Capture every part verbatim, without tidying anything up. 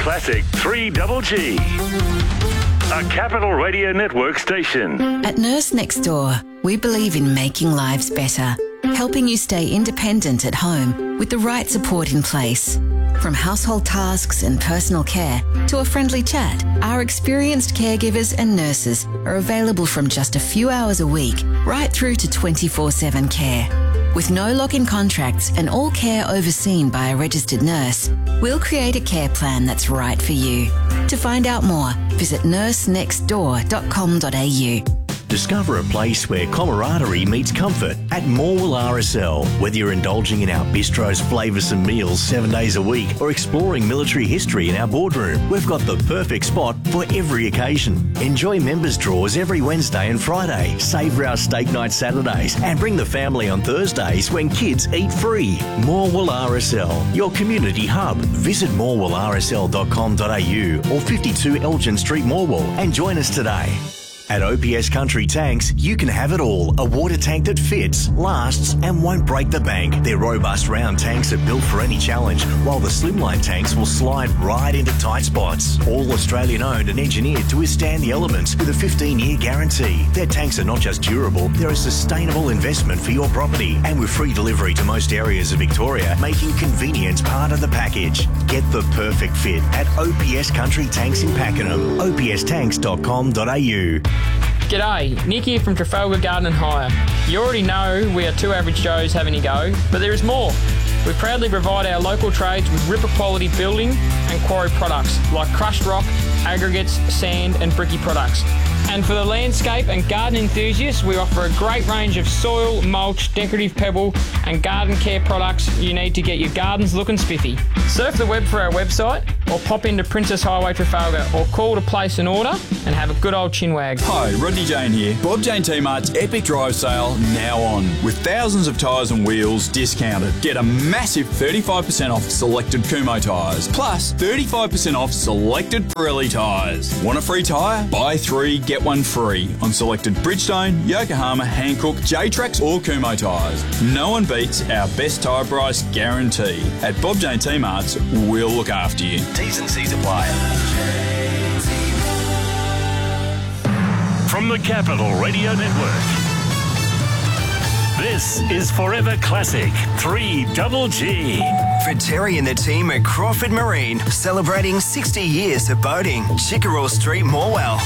Classic three Double G, a Capital Radio Network station. At Nurse Next Door, we believe in making lives better, helping you stay independent at home with the right support in place. From household tasks and personal care to a friendly chat, our experienced caregivers and nurses are available from just a few hours a week right through to twenty-four seven care. With no lock-in contracts and all care overseen by a registered nurse, we'll create a care plan that's right for you. To find out more, visit nurse next door dot com dot a u. Discover a place where camaraderie meets comfort at Morwell R S L. Whether you're indulging in our bistro's flavoursome meals seven days a week or exploring military history in our boardroom, we've got the perfect spot for every occasion. Enjoy members' draws every Wednesday and Friday, savour our steak night Saturdays and bring the family on Thursdays when kids eat free. Morwell R S L, your community hub. Visit morwell r s l dot com dot a u or fifty-two Elgin Street, Morwell, and join us today. At O P S Country Tanks, you can have it all. A water tank that fits, lasts and won't break the bank. Their robust round tanks are built for any challenge, while the slimline tanks will slide right into tight spots. All Australian owned and engineered to withstand the elements with a fifteen year guarantee. Their tanks are not just durable, they're a sustainable investment for your property. And with free delivery to most areas of Victoria, making convenience part of the package. Get the perfect fit at O P S Country Tanks in Pakenham. o p s tanks dot com dot a u. G'day, Nick here from Trafalgar Garden and Hire. You already know we are two average Joes having a go, but there is more. We proudly provide our local trades with ripper quality building and quarry products like crushed rock, aggregates, sand and bricky products. And for the landscape and garden enthusiasts, we offer a great range of soil, mulch, decorative pebble and garden care products you need to get your gardens looking spiffy. Surf the web for our website or pop into Princess Highway Trafalgar or call to place an order and have a good old chinwag. Hi, Rodney Jane here. Bob Jane T-Mart's Epic Drive Sale now on, with thousands of tyres and wheels discounted. Get a massive thirty-five percent off selected Kumho tyres, plus thirty-five percent off selected Pirelli tyres. Want a free tyre? Buy three, get one free on selected Bridgestone, Yokohama, Hankook, J-Trax or Kumho tyres. No one beats our best tyre price guarantee. At Bob Jane T-Mart's, we'll look after you. T's and C's apply. From the Capital Radio Network, this is Forever Classic three Double G. For Terry and the team at Crawford Marine, celebrating sixty years of boating. Chickerell Street, Morwell.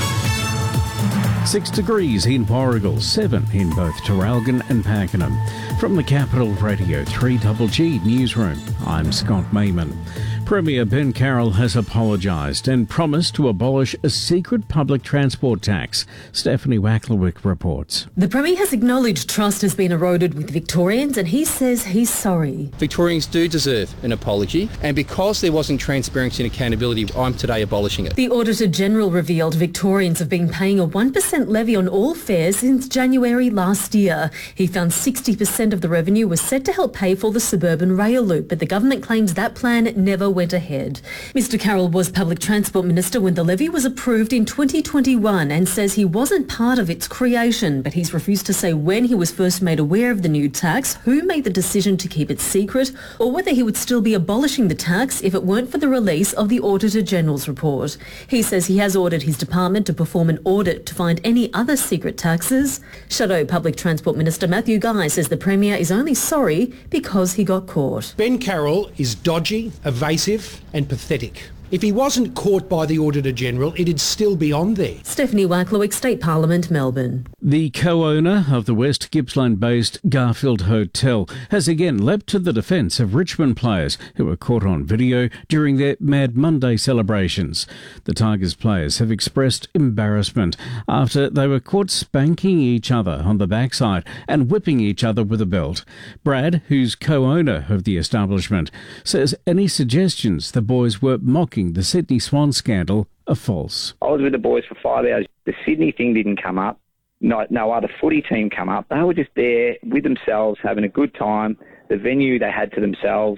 Six degrees in Warragul, seven in both Traralgon and Pakenham. From the Capital Radio three Double G Newsroom, I'm Scott Mayman. Premier Ben Carroll has apologised and promised to abolish a secret public transport tax. Stephanie Wacklewick reports. The Premier has acknowledged trust has been eroded with Victorians and he says he's sorry. Victorians do deserve an apology, and because there wasn't transparency and accountability, I'm today abolishing it. The Auditor-General revealed Victorians have been paying a one percent levy on all fares since January last year. He found sixty percent of the revenue was set to help pay for the suburban rail loop, but the government claims that plan never went ahead. Mister Carroll was Public Transport Minister when the levy was approved in twenty twenty-one and says he wasn't part of its creation, but he's refused to say when he was first made aware of the new tax, who made the decision to keep it secret, or whether he would still be abolishing the tax if it weren't for the release of the Auditor-General's report. He says he has ordered his department to perform an audit to find any other secret taxes. Shadow Public Transport Minister Matthew Guy says the Premier is only sorry because he got caught. Ben Carroll is dodgy, evasive and pathetic. If he wasn't caught by the Auditor-General, it'd still be on there. Stephanie Wacklewick, State Parliament, Melbourne. The co-owner of the West Gippsland-based Garfield Hotel has again leapt to the defence of Richmond players who were caught on video during their Mad Monday celebrations. The Tigers players have expressed embarrassment after they were caught spanking each other on the backside and whipping each other with a belt. Brad, who's co-owner of the establishment, says any suggestions the boys were mocking the Sydney Swan scandal are false. I was with the boys for five hours. The Sydney thing didn't come up. No, no other footy team come up. They were just there with themselves, having a good time. The venue they had to themselves.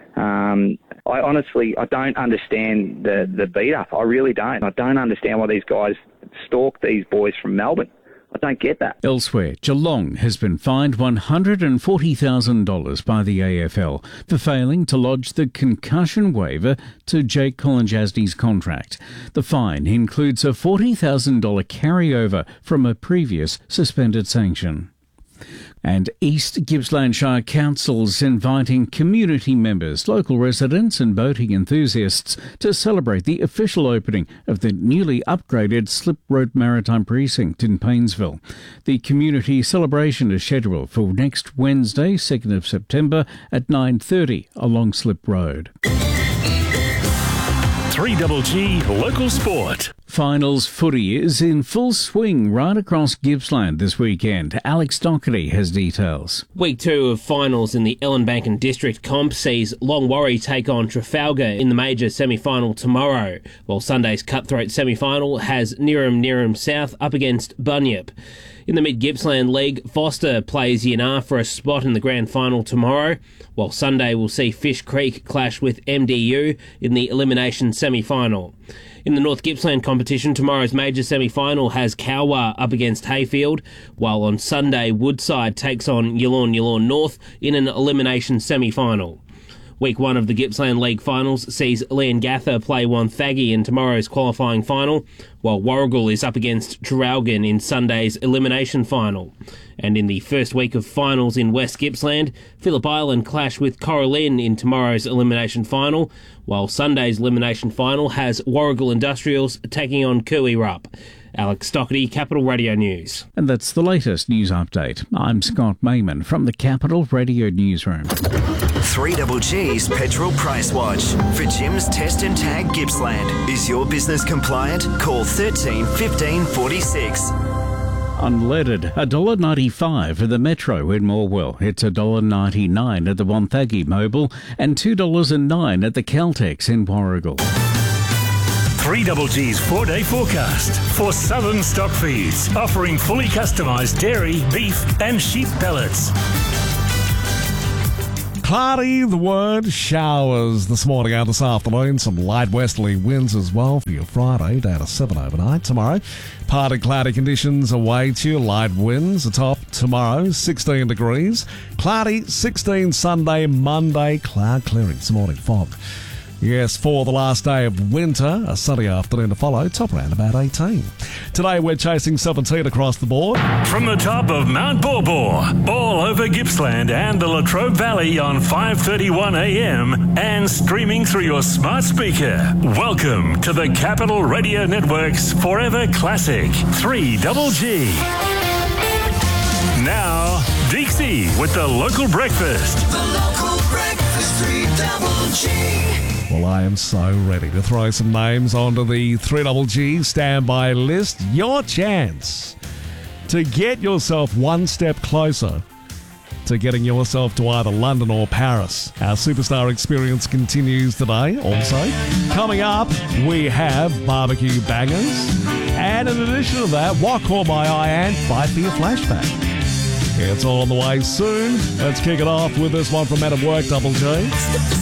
Um, I honestly, I don't understand the, the beat-up. I really don't. I don't understand why these guys stalk these boys from Melbourne. I don't get that. Elsewhere, Geelong has been fined one hundred forty thousand dollars by the A F L for failing to lodge the concussion waiver to Jake Collinjasny's contract. The fine includes a forty thousand dollars carryover from a previous suspended sanction. And East Gippsland Shire Council's inviting community members, local residents and boating enthusiasts to celebrate the official opening of the newly upgraded Slip Road Maritime Precinct in Paynesville. The community celebration is scheduled for next Wednesday, second of September at nine thirty along Slip Road. three G G Local Sport. Finals footy is in full swing right across Gippsland this weekend. Alex Doherty has details. Week two of finals in the Ellenbank District Comp sees Longwarry take on Trafalgar in the major semi-final tomorrow, while Sunday's cutthroat semi-final has Neerim Neerim South up against Bunyip. In the Mid-Gippsland League, Foster plays Yanar for a spot in the grand final tomorrow, while Sunday will see Fish Creek clash with M D U in the elimination semi-final. In the North Gippsland competition, tomorrow's major semi-final has Cowwa up against Hayfield, while on Sunday Woodside takes on Yallourn Yallourn North in an elimination semi-final. Week one of the Gippsland League finals sees Leongatha play Wonthaggi in tomorrow's qualifying final, while Warragul is up against Traralgon in Sunday's elimination final. And in the first week of finals in West Gippsland, Phillip Island clash with Coralline in tomorrow's elimination final, while Sunday's elimination final has Warragul Industrials taking on Cooey-Rupp. Alex Doherty, Capital Radio News. And that's the latest news update. I'm Scott Mayman from the Capital Radio Newsroom. three G G's Petrol Price Watch. For Jim's Test and Tag Gippsland. Is your business compliant? Call thirteen fifteen forty-six. Unleaded, one dollar ninety-five for the Metro in Morwell. It's one dollar ninety-nine at the Wonthaggi Mobile and two dollars nine at the Caltex in Warragul. three G G's four-day forecast for Southern Stock Feeds, offering fully customised dairy, beef and sheep pellets. Cloudy, the word, showers this morning and this afternoon. Some light westerly winds as well for your Friday, down to seven overnight. Tomorrow, partly cloudy conditions await you. Light winds atop tomorrow, sixteen degrees. Cloudy, sixteen Sunday, Monday, cloud clearing. This morning, fog. Yes, for the last day of winter, a sunny afternoon to follow, top around about eighteen. Today we're chasing seventeen across the board. From the top of Mount Borbor, all over Gippsland and the Latrobe Valley on five thirty-one a m and streaming through your smart speaker. Welcome to the Capital Radio Network's Forever Classic, three G G. Now, Dixie with the local breakfast. The local breakfast, three G G. Well, I am so ready to throw some names onto the three G G standby list. Your chance to get yourself one step closer to getting yourself to either London or Paris. Our superstar experience continues today. Also, coming up, we have barbecue bangers. And in addition to that, what caught my eye and fight for your flashback. It's all on the way soon. Let's kick it off with this one from Men at Work, Double G.